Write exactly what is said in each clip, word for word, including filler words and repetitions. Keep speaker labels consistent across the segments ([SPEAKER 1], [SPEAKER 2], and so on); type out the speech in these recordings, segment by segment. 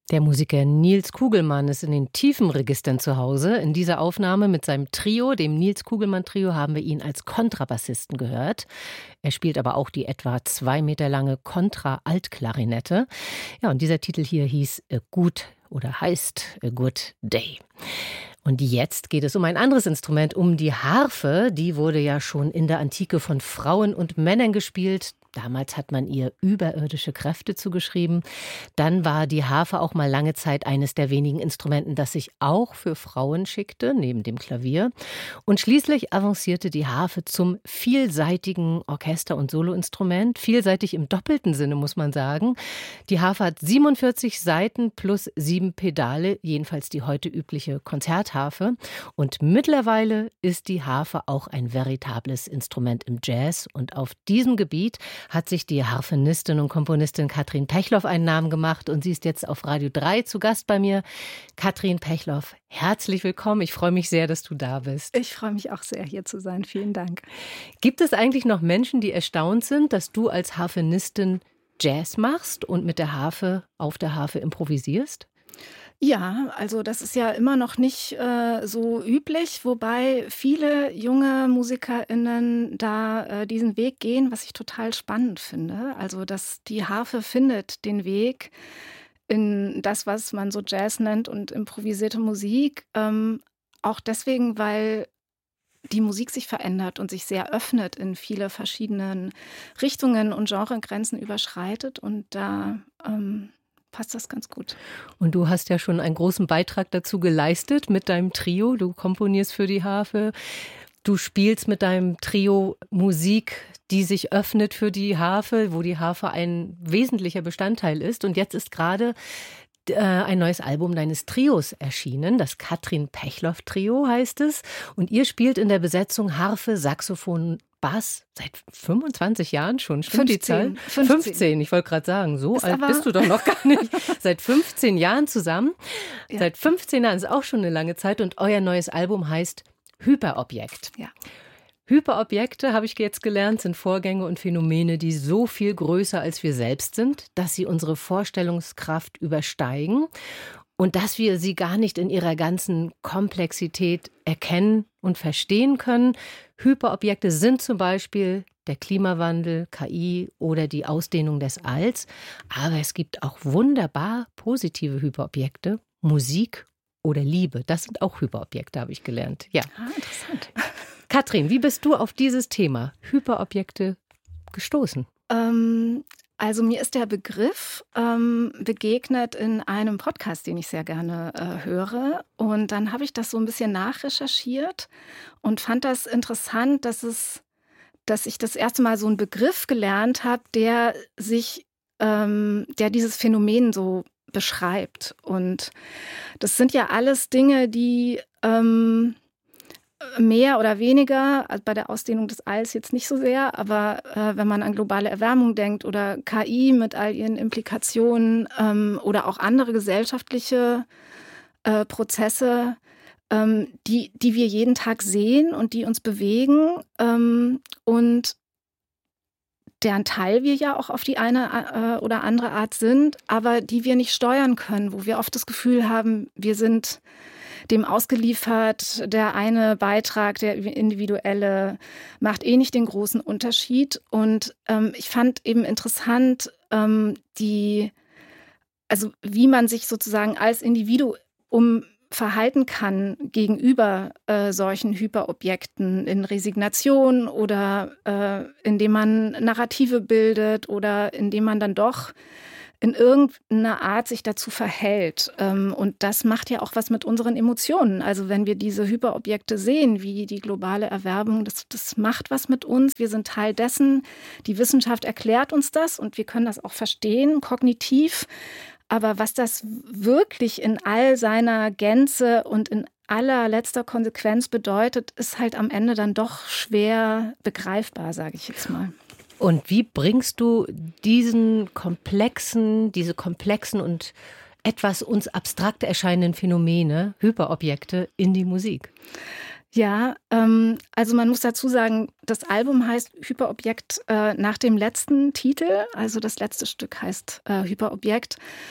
[SPEAKER 1] Der Musiker Nils Kugelmann ist in den tiefen Registern zu Hause. In dieser Aufnahme mit seinem Trio, dem Nils Kugelmann Trio, haben wir ihn als Kontrabassisten gehört. Er spielt aber auch die etwa zwei Meter lange Kontra-Altklarinette. Ja, und dieser Titel hier hieß A Good oder heißt A Good Day. Und jetzt geht es um ein anderes Instrument, um die Harfe. Die wurde ja schon in der Antike von Frauen und Männern gespielt. Damals hat man ihr überirdische Kräfte zugeschrieben. Dann war die Harfe auch mal lange Zeit eines der wenigen Instrumenten, das sich auch für Frauen schickte, neben dem Klavier. Und schließlich avancierte die Harfe zum vielseitigen Orchester- und Soloinstrument. Vielseitig im doppelten Sinne, muss man sagen. Die Harfe hat siebenundvierzig Saiten plus sieben Pedale, jedenfalls die heute übliche Konzertharfe. Und mittlerweile ist die Harfe auch ein veritables Instrument im Jazz. Und auf diesem Gebiet hat sich die Harfenistin und Komponistin Katrin Pechloff einen Namen gemacht und sie ist jetzt auf Radio drei zu Gast bei mir. Katrin Pechloff, herzlich willkommen. Ich freue mich sehr, dass du da bist.
[SPEAKER 2] Ich freue mich auch sehr, hier zu sein. Vielen Dank.
[SPEAKER 1] Gibt es eigentlich noch Menschen, die erstaunt sind, dass du als Harfenistin Jazz machst und mit der Harfe auf der Harfe improvisierst?
[SPEAKER 2] Ja, also das ist ja immer noch nicht äh, so üblich, wobei viele junge MusikerInnen da äh, diesen Weg gehen, was ich total spannend finde. Also, dass die Harfe findet den Weg in das, was man so Jazz nennt und improvisierte Musik. Ähm, auch deswegen, weil die Musik sich verändert und sich sehr öffnet in viele verschiedenen Richtungen und Genregrenzen überschreitet und da ähm, passt das ganz gut.
[SPEAKER 1] Und du hast ja schon einen großen Beitrag dazu geleistet mit deinem Trio. Du komponierst für die Harfe. Du spielst mit deinem Trio Musik, die sich öffnet für die Harfe, wo die Harfe ein wesentlicher Bestandteil ist. Und jetzt ist gerade äh, ein neues Album deines Trios erschienen. Das Katrin Pechloff Trio heißt es. Und ihr spielt in der Besetzung Harfe, Saxophon, Bass seit fünfundzwanzig Jahren schon, stimmt die Zahl?
[SPEAKER 2] fünfzehn.
[SPEAKER 1] fünfzehn, ich wollte gerade sagen, so
[SPEAKER 2] ist
[SPEAKER 1] alt bist du doch noch gar nicht. Seit fünfzehn Jahren zusammen. Ja. Seit fünfzehn Jahren ist auch schon eine lange Zeit und euer neues Album heißt Hyperobjekt.
[SPEAKER 2] Ja.
[SPEAKER 1] Hyperobjekte, habe ich jetzt gelernt, sind Vorgänge und Phänomene, die so viel größer als wir selbst sind, dass sie unsere Vorstellungskraft übersteigen. Und dass wir sie gar nicht in ihrer ganzen Komplexität erkennen und verstehen können. Hyperobjekte sind zum Beispiel der Klimawandel, K I oder die Ausdehnung des Alls. Aber es gibt auch wunderbar positive Hyperobjekte, Musik oder Liebe. Das sind auch Hyperobjekte, habe ich gelernt. Ja.
[SPEAKER 2] Ah, interessant.
[SPEAKER 1] Katrin, wie bist du auf dieses Thema Hyperobjekte gestoßen?
[SPEAKER 2] Ähm... Also mir ist der Begriff ähm, begegnet in einem Podcast, den ich sehr gerne äh, höre. Und dann habe ich das so ein bisschen nachrecherchiert und fand das interessant, dass es, dass ich das erste Mal so einen Begriff gelernt habe, der sich, ähm, der dieses Phänomen so beschreibt. Und das sind ja alles Dinge, die ähm, mehr oder weniger, also bei der Ausdehnung des Alls jetzt nicht so sehr, aber äh, wenn man an globale Erwärmung denkt oder K I mit all ihren Implikationen ähm, oder auch andere gesellschaftliche äh, Prozesse, ähm, die, die wir jeden Tag sehen und die uns bewegen ähm, und deren Teil wir ja auch auf die eine äh, oder andere Art sind, aber die wir nicht steuern können, wo wir oft das Gefühl haben, wir sind dem ausgeliefert, der eine Beitrag, der individuelle, macht eh nicht den großen Unterschied. Und ähm, ich fand eben interessant, ähm, die, also wie man sich sozusagen als Individuum verhalten kann gegenüber äh, solchen Hyperobjekten in Resignation oder äh, indem man Narrative bildet oder indem man dann doch in irgendeiner Art sich dazu verhält. Und das macht ja auch was mit unseren Emotionen. Also wenn wir diese Hyperobjekte sehen, wie die globale Erwärmung, das, das macht was mit uns. Wir sind Teil dessen. Die Wissenschaft erklärt uns das und wir können das auch verstehen, kognitiv. Aber was das wirklich in all seiner Gänze und in allerletzter Konsequenz bedeutet, ist halt am Ende dann doch schwer begreifbar, sage ich jetzt mal.
[SPEAKER 1] Und wie bringst du diesen komplexen, diese komplexen und etwas uns abstrakt erscheinenden Phänomene, Hyperobjekte, in die Musik?
[SPEAKER 2] Ja, ähm, also man muss dazu sagen, das Album heißt Hyperobjekt äh, nach dem letzten Titel. Also das letzte Stück heißt äh, Hyperobjekt.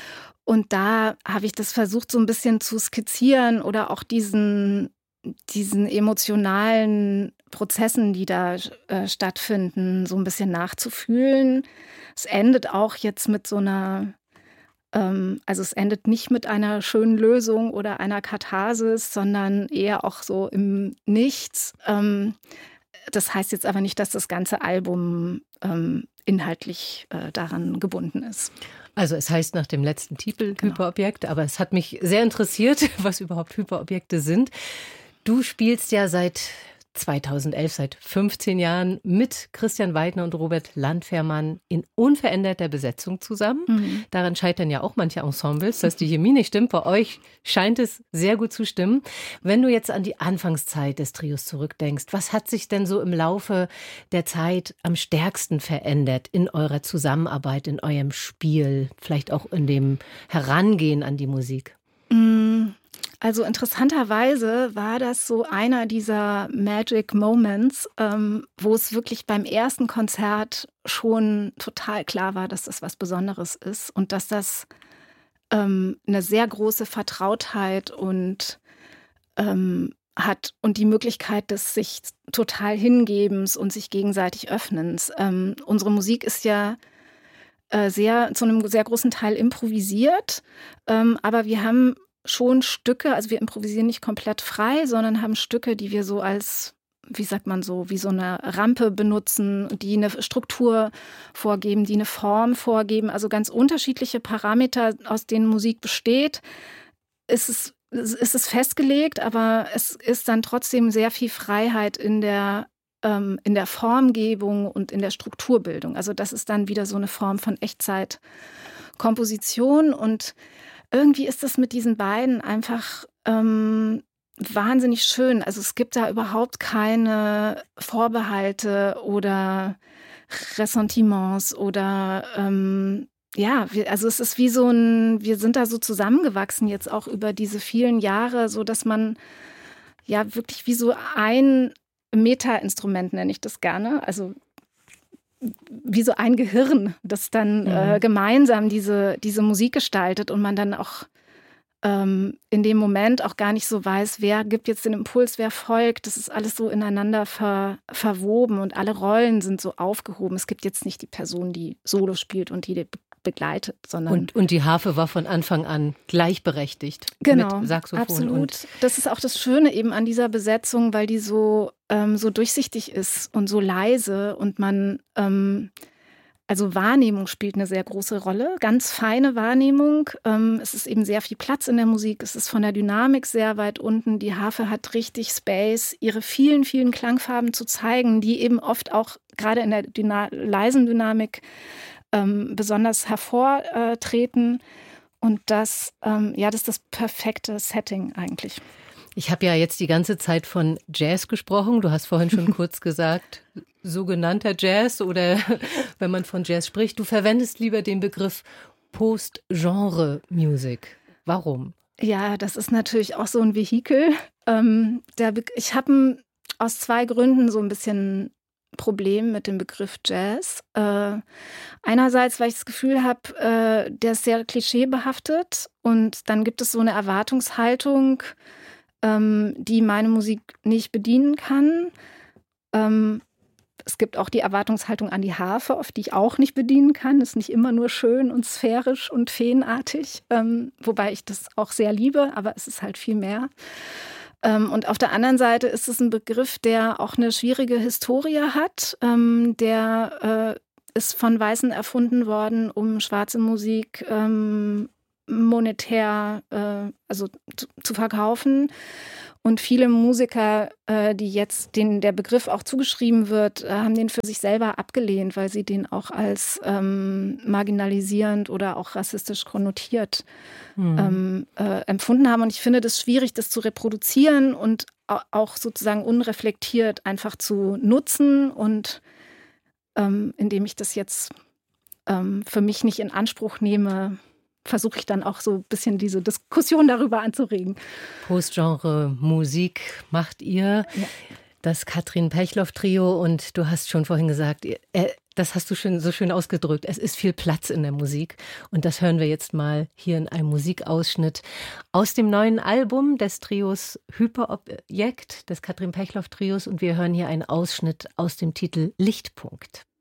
[SPEAKER 2] und da habe ich das versucht, so ein bisschen zu skizzieren oder auch diesen, diesen emotionalen Prozessen, die da äh, stattfinden, so ein bisschen nachzufühlen. Es endet auch jetzt mit so einer, ähm, also es endet nicht mit einer schönen Lösung oder einer Katharsis, sondern eher auch so im Nichts. Ähm, das heißt jetzt aber nicht, dass das ganze Album ähm, inhaltlich äh, daran gebunden ist.
[SPEAKER 1] Also es heißt nach dem letzten Titel
[SPEAKER 2] Genau.
[SPEAKER 1] Hyperobjekt, aber es hat mich sehr interessiert, was überhaupt Hyperobjekte sind. Du spielst ja seit zweitausendelf, seit fünfzehn Jahren mit Christian Weidner und Robert Landfermann in unveränderter Besetzung zusammen. Mhm. Daran scheitern ja auch manche Ensembles, dass die Chemie nicht stimmt. Bei euch scheint es sehr gut zu stimmen. Wenn du jetzt an die Anfangszeit des Trios zurückdenkst, was hat sich denn so im Laufe der Zeit am stärksten verändert in eurer Zusammenarbeit, in eurem Spiel, vielleicht auch in dem Herangehen an die Musik?
[SPEAKER 2] Mhm. Also interessanterweise war das so einer dieser Magic Moments, ähm, wo es wirklich beim ersten Konzert schon total klar war, dass das was Besonderes ist und dass das ähm, eine sehr große Vertrautheit und ähm, hat und die Möglichkeit des sich total Hingebens und sich gegenseitig Öffnens. Ähm, unsere Musik ist ja äh, sehr zu einem sehr großen Teil improvisiert, ähm, aber wir haben schon Stücke, also wir improvisieren nicht komplett frei, sondern haben Stücke, die wir so als, wie sagt man so, wie so eine Rampe benutzen, die eine Struktur vorgeben, die eine Form vorgeben, also ganz unterschiedliche Parameter, aus denen Musik besteht. Es ist, es ist festgelegt, aber es ist dann trotzdem sehr viel Freiheit in der, ähm, in der Formgebung und in der Strukturbildung. Also das ist dann wieder so eine Form von Echtzeitkomposition und irgendwie ist das mit diesen beiden einfach ähm, wahnsinnig schön. Also es gibt da überhaupt keine Vorbehalte oder Ressentiments oder ähm, ja, wir, also es ist wie so ein, wir sind da so zusammengewachsen jetzt auch über diese vielen Jahre, so dass man ja wirklich wie so ein Meta-Instrument, nenne ich das gerne, also wie so ein Gehirn, das dann mhm. äh, gemeinsam diese, diese Musik gestaltet und man dann auch ähm, in dem Moment auch gar nicht so weiß, wer gibt jetzt den Impuls, wer folgt. Das ist alles so ineinander ver, verwoben und alle Rollen sind so aufgehoben. Es gibt jetzt nicht die Person, die Solo spielt und die, die begleitet, sondern...
[SPEAKER 1] Und, und die Harfe war von Anfang an gleichberechtigt
[SPEAKER 2] genau,
[SPEAKER 1] mit Saxophon.
[SPEAKER 2] Absolut.
[SPEAKER 1] Und
[SPEAKER 2] das ist auch das Schöne eben an dieser Besetzung, weil die so, ähm, so durchsichtig ist und so leise und man, ähm, also Wahrnehmung spielt eine sehr große Rolle, ganz feine Wahrnehmung. Ähm, es ist eben sehr viel Platz in der Musik, es ist von der Dynamik sehr weit unten. Die Harfe hat richtig Space, ihre vielen, vielen Klangfarben zu zeigen, die eben oft auch gerade in der Dyna- leisen Dynamik Ähm, besonders hervortreten. Und das, ähm, ja, das ist das perfekte Setting eigentlich.
[SPEAKER 1] Ich habe ja jetzt die ganze Zeit von Jazz gesprochen. Du hast vorhin schon kurz gesagt, sogenannter Jazz oder wenn man von Jazz spricht. Du verwendest lieber den Begriff Post-Genre-Music. Warum?
[SPEAKER 2] Ja, das ist natürlich auch so ein Vehikel. Ähm, der Be- ich habe aus zwei Gründen so ein bisschen Problem mit dem Begriff Jazz. Äh, einerseits, weil ich das Gefühl habe, äh, der ist sehr klischeebehaftet und dann gibt es so eine Erwartungshaltung, ähm, die meine Musik nicht bedienen kann. Ähm, es gibt auch die Erwartungshaltung an die Harfe, auf die ich auch nicht bedienen kann. Ist nicht immer nur schön und sphärisch und feenartig, ähm, wobei ich das auch sehr liebe, aber es ist halt viel mehr. Und auf der anderen Seite ist es ein Begriff, der auch eine schwierige Historie hat. Der äh, ist von Weißen erfunden worden, um schwarze Musik ähm, monetär äh, also zu, zu verkaufen. Und viele Musiker, äh, die jetzt denen der Begriff auch zugeschrieben wird, äh, haben den für sich selber abgelehnt, weil sie den auch als ähm, marginalisierend oder auch rassistisch konnotiert mhm. ähm, äh, empfunden haben. Und ich finde das schwierig, das zu reproduzieren und auch sozusagen unreflektiert einfach zu nutzen. Und ähm, indem ich das jetzt ähm, für mich nicht in Anspruch nehme, versuche ich dann auch so ein bisschen diese Diskussion darüber anzuregen.
[SPEAKER 1] Postgenre-Musik macht ihr, ja. Das Katrin Pechloff-Trio, und du hast schon vorhin gesagt, das hast du schön, so schön ausgedrückt. Es ist viel Platz in der Musik. Und das hören wir jetzt mal hier in einem Musikausschnitt aus dem neuen Album des Trios Hyperobjekt, des Katrin Pechloff Trios. Und wir hören hier einen Ausschnitt aus dem Titel Lichtpunkt.